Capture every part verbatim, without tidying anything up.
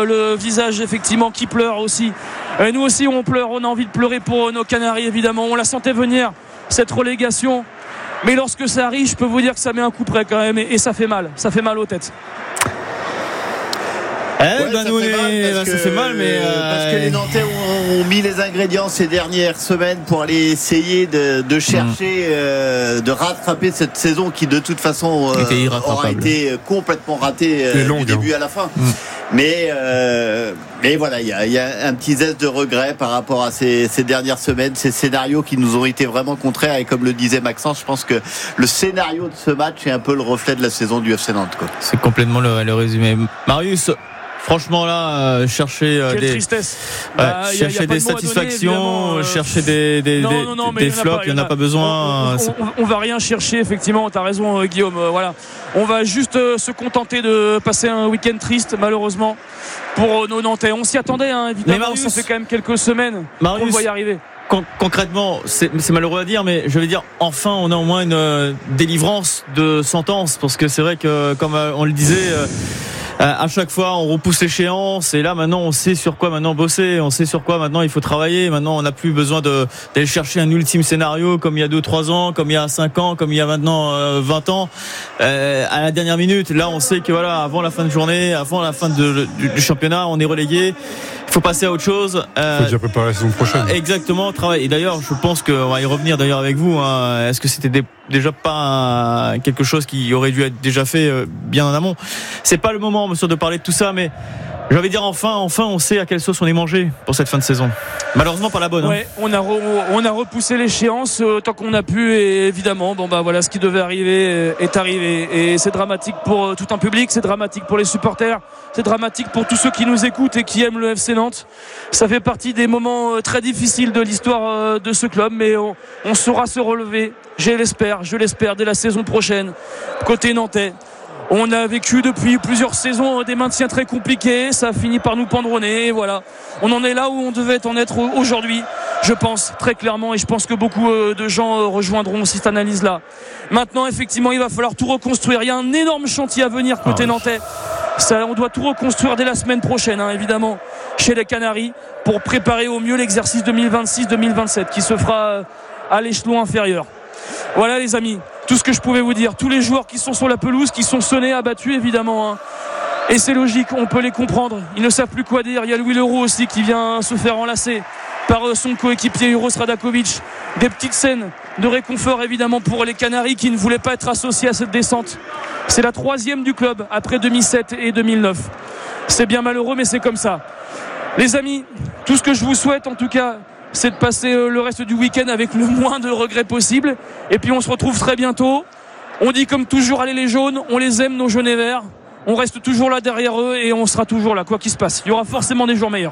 le visage effectivement qui pleure aussi. Et nous aussi on pleure, on a envie de pleurer pour nos Canaries évidemment. On la sentait venir cette relégation, mais lorsque ça arrive, je peux vous dire que ça met un coup près quand même, et, et ça fait mal, ça fait mal aux têtes. Eh ouais, ben nous, les... ça que, fait mal, mais euh... parce que les Nantais ont, ont mis les ingrédients ces dernières semaines pour aller essayer de, de chercher, mmh. euh, de rattraper cette saison qui de toute façon euh, aura été complètement ratée euh, long, du début à la fin. Mmh. Mais, euh, mais voilà, il y a, y a un petit zeste de regret par rapport à ces, ces dernières semaines, ces scénarios qui nous ont été vraiment contraires. Et comme le disait Maxence, je pense que le scénario de ce match est un peu le reflet de la saison du F C Nantes, quoi. C'est complètement le, le résumé. Marius, franchement là, euh, chercher euh, Quelle des tristesse. Ouais, bah, chercher y a, y a des satisfactions, donner, euh... chercher des des, non, des, non, non, des flops, il n'y en a pas besoin. On, on, on, on va rien chercher effectivement. T'as raison, euh, Guillaume. Euh, voilà, on va juste euh, se contenter de passer un week-end triste, malheureusement, pour euh, nos Nantais. On s'y attendait, hein, évidemment. Mais Marius, ça fait quand même quelques semaines Marius, qu'on va y arriver. Con- concrètement, c'est, c'est malheureux à dire, mais je vais dire, enfin, on a au moins une euh, délivrance de sentence, parce que c'est vrai que, comme euh, on le disait. Euh, à chaque fois on repousse l'échéance et là maintenant on sait sur quoi maintenant bosser, on sait sur quoi maintenant il faut travailler. Maintenant on n'a plus besoin de, d'aller chercher un ultime scénario comme il y a deux trois ans, comme il y a cinq ans, comme il y a maintenant euh, vingt ans euh, à la dernière minute. Là on sait que voilà, avant la fin de journée, avant la fin de, du, du championnat, on est relégué, il faut passer à autre chose. Euh, il faut déjà préparer la saison prochaine. Exactement, travail. Et d'ailleurs je pense qu'on va y revenir d'ailleurs avec vous, hein. Est-ce que c'était des, déjà pas quelque chose qui aurait dû être déjà fait euh, bien en amont? C'est pas le moment, monsieur, de parler de tout ça, mais j'ai envie de dire enfin, enfin, on sait à quelle sauce on est mangé pour cette fin de saison. Malheureusement pas la bonne. Ouais, hein. on a re, on a repoussé l'échéance autant qu'on a pu et évidemment, bon bah voilà, ce qui devait arriver est arrivé et c'est dramatique pour tout un public, c'est dramatique pour les supporters, c'est dramatique pour tous ceux qui nous écoutent et qui aiment le F C Nantes. Ça fait partie des moments très difficiles de l'histoire de ce club, mais on, on saura se relever. Je l'espère, je l'espère dès la saison prochaine. Côté nantais. On a vécu depuis plusieurs saisons des maintiens très compliqués, ça a fini par nous pendre au nez, voilà. On en est là où on devait en être aujourd'hui, je pense, très clairement, et je pense que beaucoup de gens rejoindront aussi cette analyse-là. Maintenant, effectivement, il va falloir tout reconstruire. Il y a un énorme chantier à venir côté nantais. Ça, on doit tout reconstruire dès la semaine prochaine, hein, évidemment, chez les Canaries, pour préparer au mieux l'exercice deux mille vingt-six deux mille vingt-sept, qui se fera à l'échelon inférieur. Voilà les amis, tout ce que je pouvais vous dire. Tous les joueurs qui sont sur la pelouse, qui sont sonnés, abattus évidemment, hein. Et c'est logique, on peut les comprendre. Ils ne savent plus quoi dire. Il y a Louis Leroux aussi qui vient se faire enlacer par son coéquipier Uros Radakovic. Des petites scènes de réconfort évidemment pour les Canaries qui ne voulaient pas être associés à cette descente. C'est la troisième du club après deux mille sept et deux mille neuf. C'est bien malheureux mais c'est comme ça. Les amis, tout ce que je vous souhaite en tout cas, c'est de passer le reste du week-end avec le moins de regrets possible. Et puis on se retrouve très bientôt. On dit comme toujours, allez les jaunes, on les aime nos jaunes et verts. On reste toujours là derrière eux et on sera toujours là, quoi qu'il se passe. Il y aura forcément des jours meilleurs.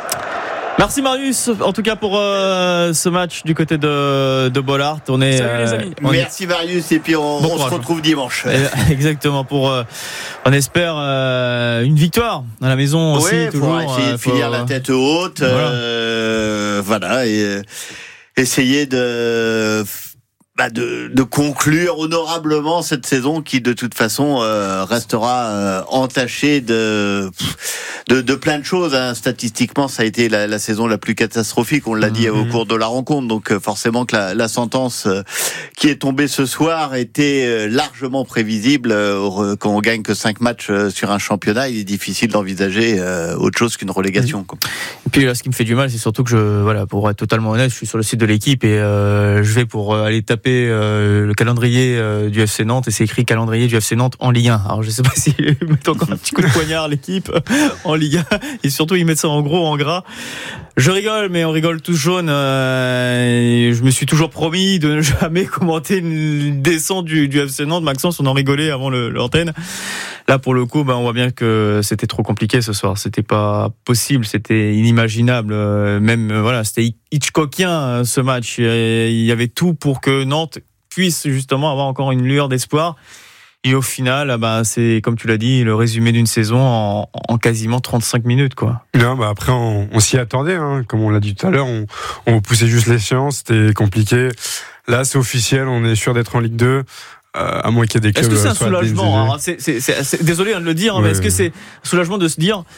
Merci Marius, en tout cas pour euh, ce match du côté de, de Bollaert. On est, Salut les amis. Euh, Merci est... Marius et puis on, bon on se retrouve dimanche. Exactement, pour euh, on espère euh, une victoire à la maison aussi. Oui, toujours. Pour essayer de faut... finir la tête haute. Voilà, euh, voilà et euh, essayer de... Bah de, de conclure honorablement cette saison qui de toute façon euh, restera euh, entachée de, de de plein de choses, hein. Statistiquement ça a été la, la saison la plus catastrophique, on l'a dit mmh. au cours de la rencontre, donc euh, forcément que la, la sentence euh, qui est tombée ce soir était euh, largement prévisible. Euh, quand on gagne que cinq matchs euh, sur un championnat, il est difficile d'envisager euh, autre chose qu'une relégation, quoi. Et puis là ce qui me fait du mal c'est surtout que je voilà pour être totalement honnête, je suis sur le site de l'équipe et euh, je vais pour euh, aller taper Euh, le calendrier euh, du F C Nantes et c'est écrit calendrier du F C Nantes en Ligue un. Alors je sais pas si ils mettent encore un petit coup de poignard l'équipe en Ligue un et surtout ils mettent ça en gros en gras. Je rigole mais on rigole tous jaune. Euh, je me suis toujours promis de ne jamais commenter une descente du, du F C Nantes. Maxence, on en rigolait avant le, l'antenne. Là pour le coup, ben on voit bien que c'était trop compliqué ce soir. C'était pas possible, c'était inimaginable. Euh, même euh, voilà, c'était Hitchcockien ce match. Il y avait tout pour que Nantes puisse justement avoir encore une lueur d'espoir. Et au final, bah, c'est, comme tu l'as dit, le résumé d'une saison en, en quasiment trente-cinq minutes, quoi. Non, bah après, on, on s'y attendait, hein. Comme on l'a dit tout à l'heure, on, on poussait juste l'échéance, c'était compliqué. Là, c'est officiel, on est sûr d'être en Ligue deux. Euh, à moins qu'il y ait des clubs. Est-ce que c'est un soulagement, hein, c'est, c'est, c'est, c'est, désolé de le dire, hein, ouais, mais est-ce que c'est un soulagement de se dire,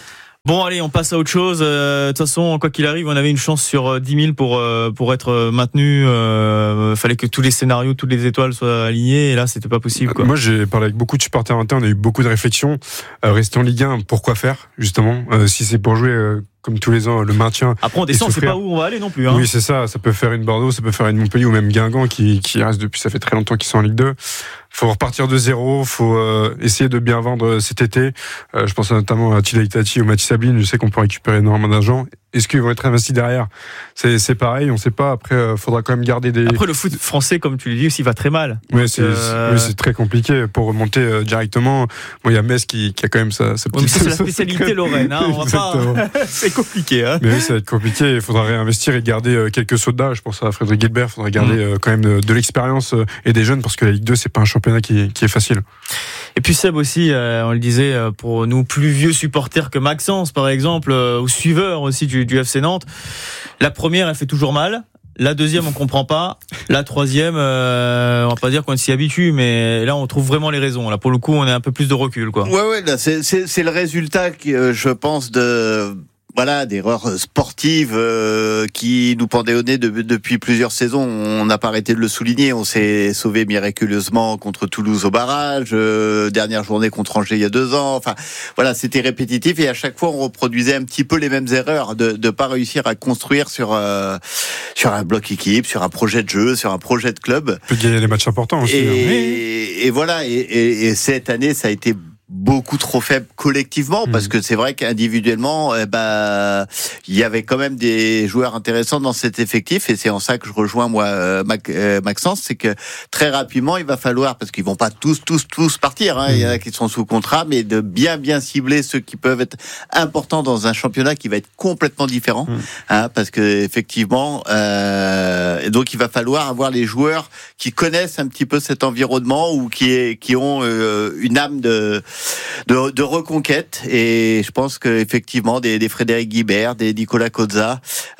Bon, allez, on passe à autre chose. Euh, de toute façon, quoi qu'il arrive, on avait une chance sur dix mille pour euh, pour être maintenu. Euh, fallait que tous les scénarios, toutes les étoiles soient alignées, et là, c'était pas possible, quoi. Moi, j'ai parlé avec beaucoup de supporters internes, on a eu beaucoup de réflexions. Euh, rester en Ligue un, pourquoi faire, justement, euh, si c'est pour jouer euh, comme tous les ans le maintien. Après, on descend, on sait pas où on va aller non plus. Hein. Oui, c'est ça. Ça peut faire une Bordeaux, ça peut faire une Montpellier ou même Guingamp qui qui reste depuis, ça fait très longtemps qu'ils sont en Ligue deux. Faut repartir de zéro, faut euh, essayer de bien vendre cet été. Euh, je pense notamment à Tila Itati ou Mathis Sabine. Je sais qu'on peut récupérer énormément d'argent. Est-ce qu'ils vont être investis derrière ? C'est, c'est pareil, on sait pas. Après, euh, faudra quand même garder des. Après, le foot français, comme tu le dis, aussi va très mal. Oui, c'est, euh... oui, c'est très compliqué pour remonter euh, directement. Bon, il y a Metz qui, qui a quand même sa, sa petite. Oui, mais ça, c'est la spécialité Lorraine. Hein, on va pas... c'est compliqué. Hein. Mais oui, ça va être compliqué. Il faudra réinvestir et garder euh, quelques soldats. Je pense à Frédéric Guilbert. Il faudra garder euh, quand même de, de l'expérience euh, et des jeunes parce que la Ligue deux, c'est pas un championnat qui, qui est facile. Et puis Seb aussi, euh, on le disait, euh, pour nous plus vieux supporters que Maxence, par exemple, euh, ou suiveurs aussi du, du F C Nantes, la première, elle fait toujours mal. La deuxième, on comprend pas. La troisième, euh, on va pas dire qu'on s'y habitue, mais là, on trouve vraiment les raisons. Là, pour le coup, on a un peu plus de recul, quoi. Ouais, ouais, là, c'est, c'est, c'est le résultat, qui, euh, je pense, de... Voilà, d'erreurs sportives euh, qui nous pendaient au nez de, depuis plusieurs saisons. On n'a pas arrêté de le souligner. On s'est sauvé miraculeusement contre Toulouse au barrage. Euh, dernière journée contre Angers il y a deux ans. Enfin, voilà, c'était répétitif et à chaque fois on reproduisait un petit peu les mêmes erreurs de de pas réussir à construire sur euh, sur un bloc équipe, sur un projet de jeu, sur un projet de club. Peut gagner des matchs importants aussi. Et, hein. et, et voilà. Et, et, et cette année, ça a été beaucoup trop faible collectivement, parce que c'est vrai qu'individuellement, eh ben, il y avait quand même des joueurs intéressants dans cet effectif, et c'est en ça que je rejoins moi euh, Mac, euh, Maxence, c'est que très rapidement il va falloir, parce qu'ils vont pas tous tous tous partir, hein, il y en a qui sont sous contrat, mais de bien bien cibler ceux qui peuvent être importants dans un championnat qui va être complètement différent, mmh. hein, parce que effectivement, euh, donc il va falloir avoir les joueurs qui connaissent un petit peu cet environnement ou qui est, qui ont euh, une âme de De, de reconquête, et je pense que effectivement des, des Frédéric Guibert, des Nicolas Cozza,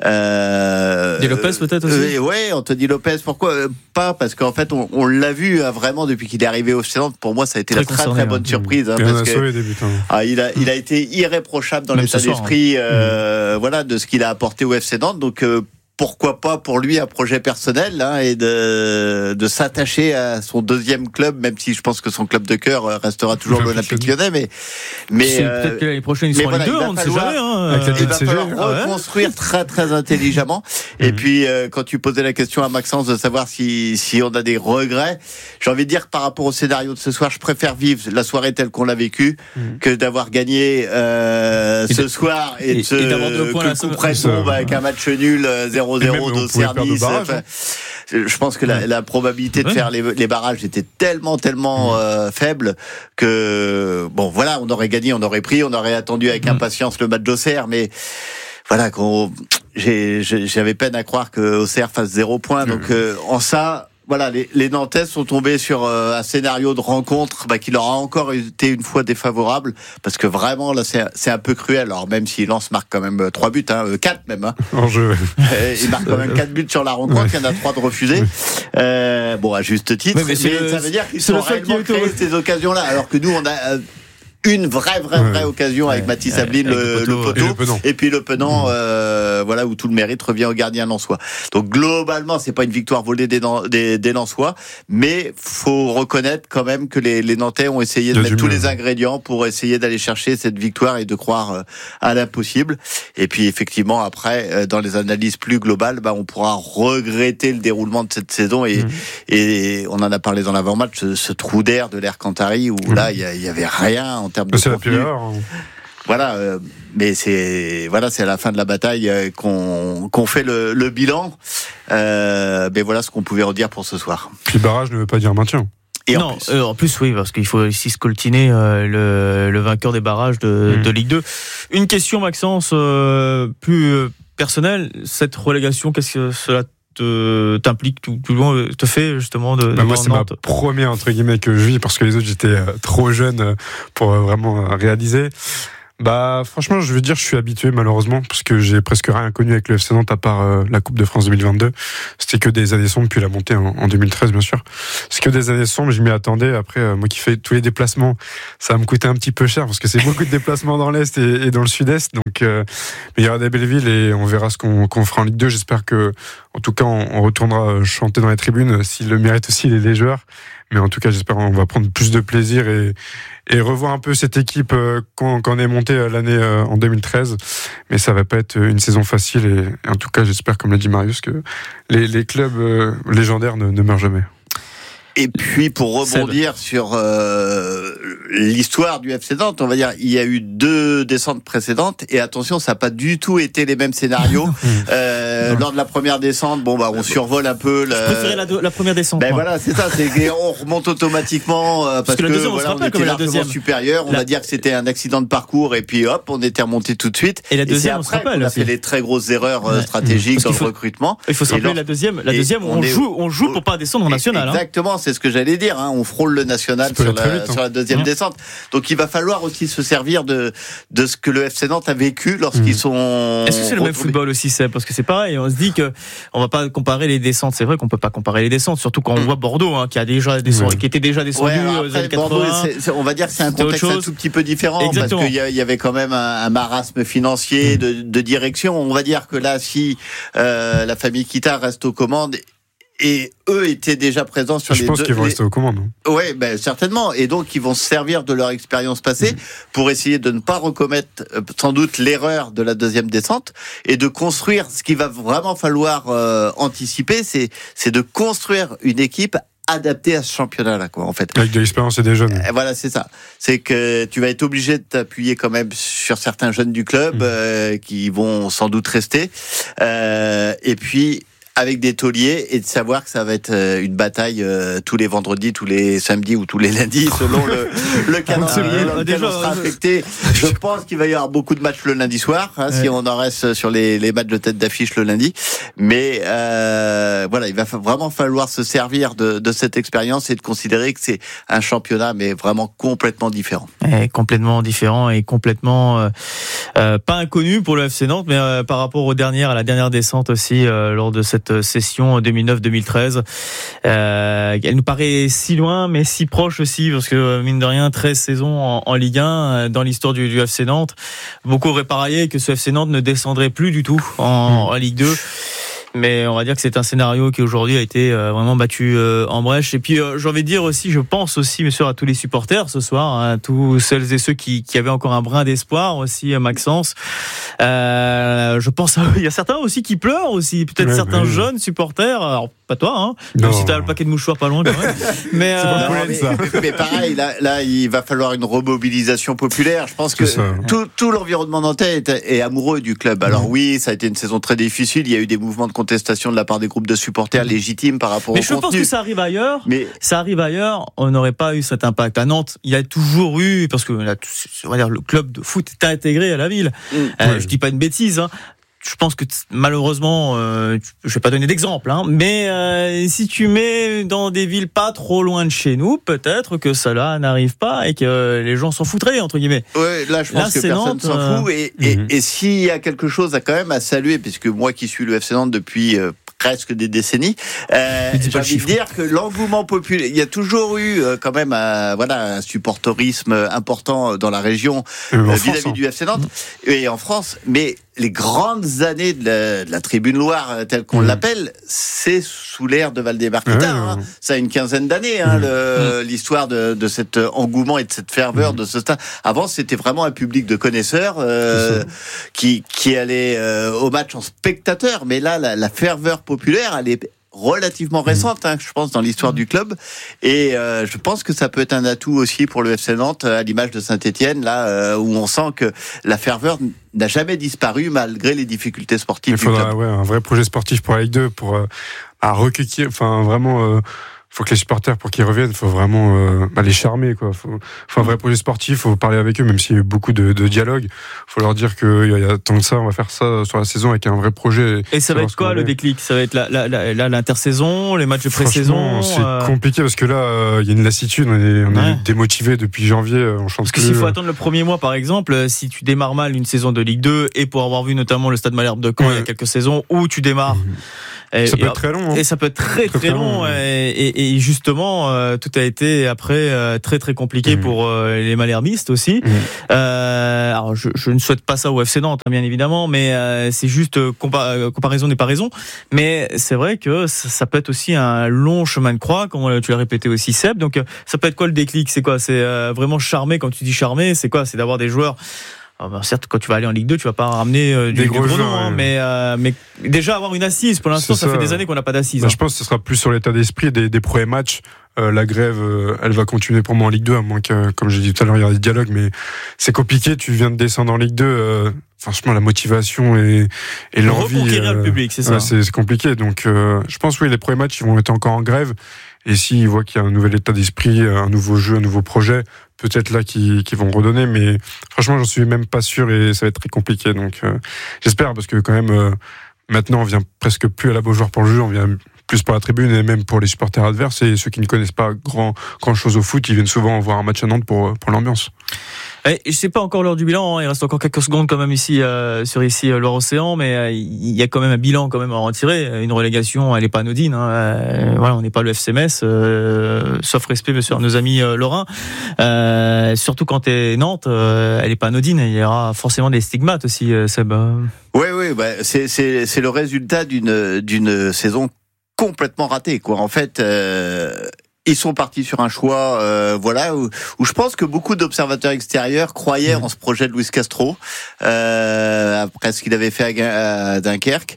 euh, des Lopez peut-être aussi. Euh, ouais, Anthony Lopez. Pourquoi pas? Parce qu'en fait, on, on l'a vu hein, vraiment depuis qu'il est arrivé au F C Nantes. Pour moi, ça a été très la très très bonne hein. surprise. Hein, il, parce a que, des buts, hein. ah, il a il a été irréprochable dans Même l'état soir, d'esprit, hein. euh, mmh. voilà, de ce qu'il a apporté au F C Nantes. Donc euh, pourquoi pas pour lui un projet personnel hein, et de de s'attacher à son deuxième club, même si je pense que son club de cœur restera toujours l'Olympique Lyonnais, mais mais euh, peut-être que l'année prochaine ils seront voilà, en Ligue deux, on ne sait jamais. Hein, euh, il va falloir reconstruire ouais. très très intelligemment. Et mmh. puis euh, quand tu posais la question à Maxence de savoir si si on a des regrets, j'ai envie de dire que par rapport au scénario de ce soir, je préfère vivre la soirée telle qu'on l'a vécue mmh. que d'avoir gagné euh, ce de, soir et, et de se et d'avoir deux points que couperait tombe avec un match nul zéro zéro d'Auxerre Nice. Enfin, je pense que la, la probabilité de ouais. faire les, les barrages était tellement tellement euh, faible que bon voilà, on aurait gagné, on aurait pris, on aurait attendu avec impatience le match d'Auxerre, mais voilà, qu'on, j'ai, j'avais peine à croire que Auxerre fasse zéro point. Donc euh, en ça. Voilà, les, les Nantais sont tombés sur euh, un scénario de rencontre bah, qui leur a encore été une fois défavorable, parce que vraiment là c'est, c'est un peu cruel. Alors même si Lens marque quand même trois buts, hein, quatre même, hein. En jeu. Euh, il marque quand même quatre buts sur la rencontre, il y en a trois de refusés. Euh, bon, à juste titre, mais, mais, mais le, ça veut dire qu'ils sont réellement créés ces occasions-là, alors que nous on a euh, une vraie vraie vraie ouais. occasion avec ouais. Mathis Sabline, ouais, le, le poteau, le poteau. Et, et puis le Penant, mmh. euh, voilà, où tout le mérite revient au gardien lensois. Donc globalement, c'est pas une victoire volée des, des, des Lensois, mais faut reconnaître quand même que les, les Nantais ont essayé de, de mettre tous les ingrédients pour essayer d'aller chercher cette victoire et de croire à l'impossible. Et puis effectivement, après, dans les analyses plus globales, bah, on pourra regretter le déroulement de cette saison, et, mmh. et on en a parlé dans l'avant-match, ce, ce trou d'air de l'Air Cantari où mmh. là, il y, y avait rien en termes de c'est contenu. La pire heure, hein. Voilà, euh, mais c'est voilà, c'est à la fin de la bataille euh, qu'on qu'on fait le, le bilan. Euh, mais voilà ce qu'on pouvait redire pour ce soir. Puis barrage ne veut pas dire maintien. Et non, en plus, euh, en plus oui, parce qu'il faut ici scoltiner euh, le, le vainqueur des barrages de, mmh. de Ligue deux. Une question, Maxence, euh, plus personnelle. Cette relégation, qu'est-ce que cela te, t'implique, tout, tout loin, te fait justement de, bah de moi c'est Nantes. Ma première entre guillemets que je vis, parce que les autres j'étais euh, trop jeune pour euh, vraiment euh, réaliser. Bah franchement, je veux dire, je suis habitué malheureusement parce que j'ai presque rien connu avec le F C Nantes à part euh, la Coupe de France deux mille vingt-deux. C'était que des années sombres, puis la montée en, en deux mille treize bien sûr. C'est que des années sombres, je m'y attendais. Après, euh, moi qui fais tous les déplacements, ça va me coûter un petit peu cher parce que c'est beaucoup de déplacements dans l'Est et, et dans le Sud-Est. Donc, euh, mais il y aura des belles villes et on verra ce qu'on, qu'on fera en Ligue deux. J'espère que, en tout cas, on, on retournera chanter dans les tribunes s'il le mérite aussi les, les joueurs. Mais en tout cas, j'espère qu'on va prendre plus de plaisir et, et revoir un peu cette équipe euh, qu'on, qu'on est montée l'année euh, en deux mille treize. Mais ça va pas être une saison facile. Et, et en tout cas, j'espère, comme l'a dit Marius, que les, les clubs euh, légendaires ne, ne meurent jamais. Et puis pour rebondir Seb. sur euh, l'histoire du F C Nantes, on va dire il y a eu deux descentes précédentes et attention, ça n'a pas du tout été les mêmes scénarios. euh, lors de la première descente, bon bah on survole un peu. La... Je préférais la, la première descente. Ben voilà, c'est ça, c'est on remonte automatiquement euh, parce, parce que, que la deuxième, voilà, on, on était largement supérieur. On la... va dire que c'était un accident de parcours et puis hop, on était remonté tout de suite. Et la deuxième, et on se rappelle. On a fait les très grosses erreurs ouais. stratégiques parce dans faut... le recrutement. Il faut se rappeler la deuxième. La deuxième, on joue, on joue pour pas descendre en national. Exactement. C'est ce que j'allais dire, hein. On frôle le national sur la, vite, hein. sur la deuxième mmh. descente. Donc il va falloir aussi se servir de, de ce que le F C Nantes a vécu lorsqu'ils mmh. sont... Est-ce que c'est le même football aussi, Seb ? Parce que c'est pareil, on se dit que on va pas comparer les descentes. C'est vrai qu'on peut pas comparer les descentes, surtout quand on mmh. voit Bordeaux, hein, qui a déjà descendu, mmh. qui était déjà descendu ouais, aux années quatre-vingts. Bordeaux, c'est, c'est, on va dire que c'est un contexte un tout petit peu différent. Exactement. Parce qu'il y, y avait quand même un, un marasme financier mmh. de, de direction. On va dire que là, si euh, la famille Kita reste aux commandes, et eux étaient déjà présents sur je les deux... Je pense qu'ils vont les... rester aux commandes. Oui, ben, certainement. Et donc, ils vont se servir de leur expérience passée mmh. pour essayer de ne pas recommettre euh, sans doute l'erreur de la deuxième descente et de construire ce qu'il va vraiment falloir euh, anticiper, c'est, c'est de construire une équipe adapté à ce championnat-là, quoi, en fait. Avec de l'expérience et des jeunes. Euh, voilà, c'est ça. C'est que tu vas être obligé de t'appuyer quand même sur certains jeunes du club mmh. euh, qui vont sans doute rester. Euh, et puis, avec des tauliers et de savoir que ça va être une bataille euh, tous les vendredis, tous les samedis ou tous les lundis selon le, le calendrier dans lequel on sera affecté. Je pense qu'il va y avoir beaucoup de matchs le lundi soir, hein, ouais. si on en reste sur les, les matchs de tête d'affiche le lundi. Mais euh, voilà, il va vraiment falloir se servir de, de cette expérience et de considérer que c'est un championnat mais vraiment complètement différent. Et complètement différent et complètement euh, euh, pas inconnu pour le F C Nantes, mais euh, par rapport aux dernières, à la dernière descente aussi euh, lors de cette session deux mille neuf deux mille treize. Euh, elle nous paraît si loin, mais si proche aussi, parce que mine de rien, treize saisons en, en Ligue un dans l'histoire du, du F C Nantes. Beaucoup auraient parié que ce F C Nantes ne descendrait plus du tout en, en Ligue deux. Mais on va dire que c'est un scénario qui aujourd'hui a été vraiment battu en brèche. Et puis j'ai envie de dire aussi, je pense aussi, bien sûr, à tous les supporters ce soir, à tous celles et ceux qui, qui avaient encore un brin d'espoir aussi, à Maxence. Euh, je pense, à, il y a certains aussi qui pleurent aussi, peut-être ouais, certains mais... jeunes supporters. Alors pas toi, hein. Même si t'as le paquet de mouchoirs pas loin quand même. Mais, c'est euh... non, mais, mais, mais pareil, là, là, il va falloir une remobilisation populaire. Je pense que tout, tout l'environnement nantais est, est amoureux du club. Alors oui, ça a été une saison très difficile. Il y a eu des mouvements de contestation de la part des groupes de supporters légitimes par rapport mais au contenu. Mais je pense que ça arrive ailleurs. Mais ça arrive ailleurs. On n'aurait pas eu cet impact à Nantes. Il y a toujours eu, parce que là, on va dire, le club de foot est intégré à la ville. Mmh. Euh, ouais. Je dis pas une bêtise, hein. Je pense que malheureusement, euh, je vais pas donner d'exemple, hein, mais euh, si tu mets dans des villes pas trop loin de chez nous, peut-être que cela n'arrive pas et que les gens s'en foutraient entre guillemets. Ouais, là je pense là, que personne Nantes, s'en fout et, et, mm-hmm. et s'il y a quelque chose à quand même à saluer, puisque moi qui suis le F C Nantes depuis euh, presque des décennies, euh, j'ai envie de dire que l'engouement populaire, il y a toujours eu euh, quand même un, voilà, un supporterisme important dans la région euh, vis-à-vis France, du F C Nantes mmh. et en France, mais les grandes années de la, de la Tribune Loire, telle qu'on mmh. l'appelle, c'est sous l'ère de Valdemar Kita. Mmh. Hein. Ça a une quinzaine d'années, hein, mmh. le, mmh. l'histoire de, de cet engouement et de cette ferveur mmh. de ce stade. Avant, c'était vraiment un public de connaisseurs euh, qui, qui allait euh, au match en spectateur. Mais là, la, la ferveur populaire, elle est relativement récente, hein, je pense, dans l'histoire du club. Et euh, je pense que ça peut être un atout aussi pour le F C Nantes, à l'image de Saint-Étienne, là euh, où on sent que la ferveur n'a jamais disparu malgré les difficultés sportives. Il faudra, du club. Ouais, un vrai projet sportif pour la Ligue deux, pour euh, à recueillir, enfin vraiment. Euh, faut que les supporters, pour qu'ils reviennent, faut vraiment euh, bah, les charmer, quoi. Faut, faut un vrai projet sportif, faut parler avec eux, même s'il y a eu beaucoup de, de dialogue. Faut leur dire qu'il y, y a tant que ça, on va faire ça sur la saison avec un vrai projet. Et ça va être quoi le déclic? Ça va être la, la, la, la, l'intersaison, les matchs de pré-saison? C'est euh... compliqué parce que là, il euh, y a une lassitude, on est, on ouais. est démotivé depuis janvier, on chante Parce que plus. s'il faut attendre le premier mois, par exemple, si tu démarres mal une saison de Ligue deux, et pour avoir vu notamment le Stade Malherbe de Caen ouais. il y a quelques saisons, où tu démarres. Mmh. Et, ça peut et, être très long. Hein. Et ça peut être très très, très, très long. long et, et, et justement, euh, tout a été après euh, très très compliqué mmh. pour euh, les malherbistes aussi. Mmh. Euh, alors je, je ne souhaite pas ça au F C Nantes, hein, bien évidemment, mais euh, c'est juste compa- comparaison n'est pas raison. Mais c'est vrai que ça, ça peut être aussi un long chemin de croix, comme tu l'as répété aussi, Seb. Donc ça peut être quoi le déclic? C'est quoi? C'est euh, vraiment charmer. Quand tu dis charmer, c'est quoi? C'est d'avoir des joueurs. Ah ben certes, quand tu vas aller en Ligue deux, tu vas pas ramener euh, du, du gros nom, hein, ouais. mais, euh, mais déjà avoir une assise. Pour l'instant, ça, ça fait des années qu'on n'a pas d'assise. Bah, hein. Je pense que ce sera plus sur l'état d'esprit des, des premiers matchs. Euh, la grève, euh, elle va continuer pour moi en Ligue deux, à moins que, comme j'ai dit tout à l'heure, il y a des dialogues, mais c'est compliqué. Tu viens de descendre en Ligue deux. Euh, franchement, la motivation et, et l'envie. Reconquérir euh, le public, c'est ça. Ouais, c'est, c'est compliqué. Donc, euh, je pense oui, les premiers matchs, ils vont être encore en grève. Et s'ils voient qu'il y a un nouvel état d'esprit, un nouveau jeu, un nouveau projet, peut-être là qu'ils, qu'ils vont redonner. Mais franchement, j'en suis même pas sûr et ça va être très compliqué. Donc, euh, j'espère parce que quand même, euh, maintenant, on vient presque plus à la Beaujoire pour le jeu, on vient plus pour la tribune et même pour les supporters adverses. Et ceux qui ne connaissent pas grand, grand chose au foot, ils viennent souvent voir un match à Nantes pour, pour l'ambiance. Et je sais pas encore l'heure du bilan, hein. Il reste encore quelques secondes quand même ici euh, sur ici euh, Loire-Océan, mais euh, il y a quand même un bilan quand même à en retirer. Une relégation, elle est pas anodine. Hein. Euh, voilà, on n'est pas le F C Metz, euh, sauf respect monsieur nos amis euh, lorrains. Euh, surtout quand t'es Nantes, euh, elle est pas anodine. Il y aura forcément des stigmates aussi, euh, Seb. Oui, oui, bah, c'est c'est c'est le résultat d'une d'une saison complètement ratée, quoi. En fait. Euh... Ils sont partis sur un choix, euh, voilà, où, où je pense que beaucoup d'observateurs extérieurs croyaient mmh. en ce projet de Luis Castro, euh, après ce qu'il avait fait à, à Dunkerque.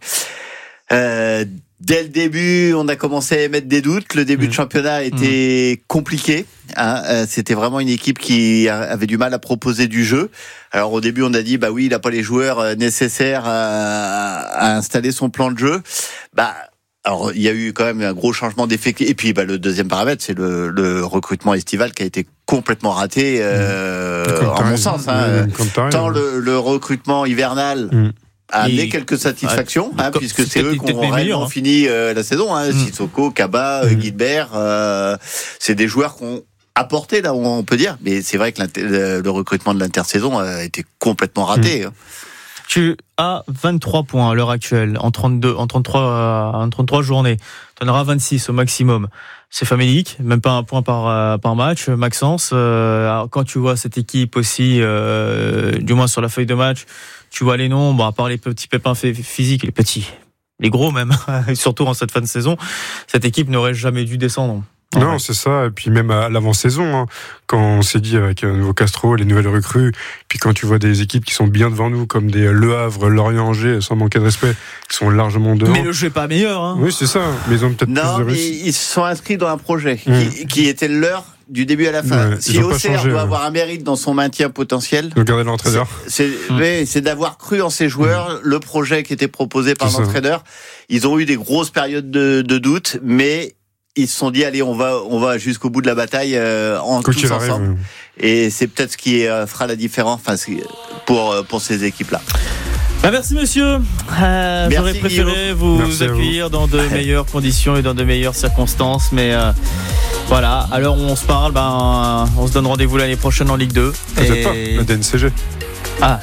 Euh, dès le début, on a commencé à émettre des doutes. Le début mmh. de championnat était mmh. compliqué. Hein, euh, c'était vraiment une équipe qui avait du mal à proposer du jeu. Alors au début, on a dit, bah oui, il n'a pas les joueurs nécessaires à, à installer son plan de jeu. Bah Alors, il y a eu quand même un gros changement d'effectif. Et puis, bah, le deuxième paramètre, c'est le, le recrutement estival qui a été complètement raté, euh, en mon sens. Hein. Tant le, le recrutement hivernal mmh. a amené et... quelques satisfactions, ah, hein, puisque c'est, c'est eux qui ont réellement hein. fini euh, la saison. Hein. Mmh. Sissoko, Kaba, mmh. Guilbert, euh, c'est des joueurs qu'on apporté là, on peut dire. Mais c'est vrai que le recrutement de l'intersaison a été complètement raté. Mmh. Tu as vingt-trois points à l'heure actuelle en trente-deux, en trente-trois, en trente-trois journées. Tu en auras vingt-six au maximum. C'est famélique, même pas un point par par match. Maxence, euh, alors quand tu vois cette équipe aussi, euh, du moins sur la feuille de match, tu vois les nombres, à part les petits pépins physiques, les petits, les gros même, surtout en cette fin de saison, cette équipe n'aurait jamais dû descendre. Non, ouais. c'est ça. Et puis même à l'avant-saison, hein, quand on s'est dit avec un nouveau Castro, les nouvelles recrues, puis quand tu vois des équipes qui sont bien devant nous, comme des Le Havre, Lorient, Angers, sans manquer de respect, qui sont largement devant. Mais le jeu est pas meilleur. Hein. Oui, c'est ça. Mais ils ont peut-être non, plus de réussite. Ils se sont inscrits dans un projet mmh. qui, qui était leur du début à la fin. Ouais, si Auxerre doit ouais. avoir un mérite dans son maintien potentiel, regarder l'entraîneur. C'est, c'est, mmh. oui, c'est d'avoir cru en ces joueurs, mmh. le projet qui était proposé par c'est l'entraîneur. Ça. Ils ont eu des grosses périodes de, de doute, mais ils se sont dit allez on va on va jusqu'au bout de la bataille euh, en Quoi tous ensemble arrive, ouais. et c'est peut-être ce qui euh, fera la différence enfin pour pour ces équipes là. Bah merci monsieur. Euh, J'aurais préféré vous merci accueillir vous. dans de meilleures conditions et dans de meilleures circonstances, mais euh, voilà. À l'heure où on se parle, ben on se donne rendez-vous l'année prochaine en Ligue deux. Peut-être et... pas la D N C G. Ah.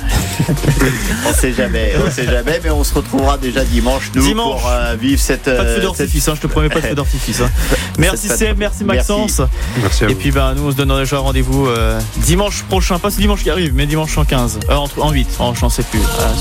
on sait jamais, on sait jamais, mais on se retrouvera déjà dimanche nous dimanche. pour euh, vivre cette. Pas de feu d'artifice, cette... hein, je te promets pas de feu d'artifice. Hein. Merci Seb, merci Maxence. Merci. Et puis ben nous on se donne déjà rendez-vous euh, dimanche prochain, pas ce dimanche qui arrive, mais dimanche en quinze, euh, en, en huit, en, je n'en sais plus. Euh,